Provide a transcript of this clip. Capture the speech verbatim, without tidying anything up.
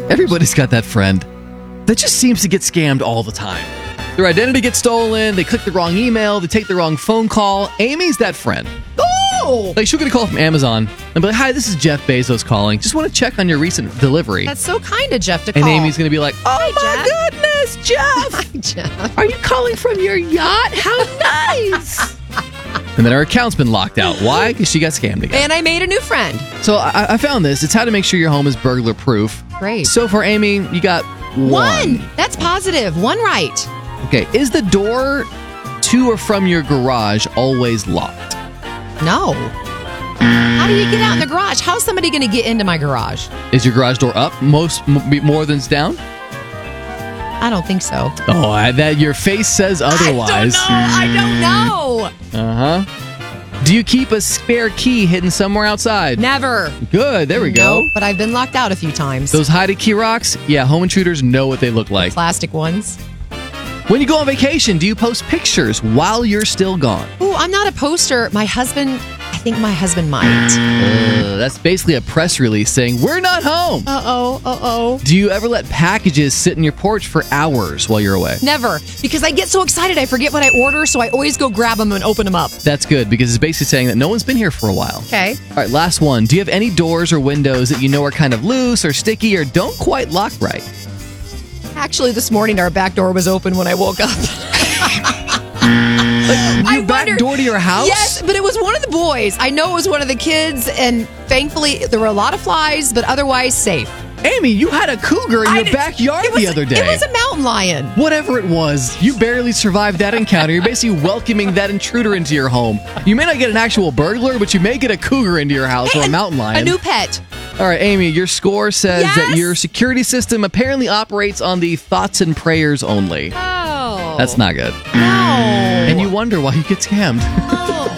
Everybody's got that friend that just seems to get scammed all the time. Their identity gets stolen, they click the wrong email, they take the wrong phone call. Amy's that friend. Oh! Like, she'll get a call from Amazon and be like, hi, this is Jeff Bezos calling. Just want to check on your recent delivery. That's so kind of Jeff to call. And Amy's going to be like, oh Hi, my Jeff. goodness, Jeff! Hi, Jeff. Are you calling from your yacht? How nice! And then her account's been locked out. Why? Because she got scammed again. And I made a new friend. So I, I found this. It's how to make sure your home is burglar proof. Great. So for Amy, you got one. One. That's positive. One right. Okay. Is the door to or from your garage always locked? No. How do you get out in the garage? How's somebody going to get into my garage? Is your garage door up most m- more than it's down? I don't think so. Oh, I, that your face says otherwise. I don't know. I don't know. Uh huh. Do you keep a spare key hidden somewhere outside? Never. Good. There we go. No, but I've been locked out a few times. Those hidey key rocks? Yeah, home intruders know what they look like. Plastic ones. When you go on vacation, do you post pictures while you're still gone? Ooh, I'm not a poster. My husband, I think my husband might. Uh, that's basically a press release saying, we're not home. Uh-oh, uh-oh. Do you ever let packages sit in your porch for hours while you're away? Never. Because I get so excited, I forget what I order, so I always go grab them and open them up. That's good, because it's basically saying that no one's been here for a while. Okay. All right, last one. Do you have any doors or windows that you know are kind of loose or sticky or don't quite lock right? Actually, this morning our back door was open when I woke up. Your back wondered- door to your house? Yes, but it was one of the boys. I know it was one of the kids, and thankfully there were a lot of flies, but otherwise safe. Amy, you had a cougar in I your did- backyard it was- the other day. It was a mountain lion. Whatever it was, you barely survived that encounter. You're basically welcoming that intruder into your home. You may not get an actual burglar, but you may get a cougar into your house Hey, or a a- mountain lion. A new pet. All right, Amy, your score says Yes? that your security system apparently operates on the thoughts and prayers only. Oh. That's not good. No. And you wonder why you get scammed. Oh.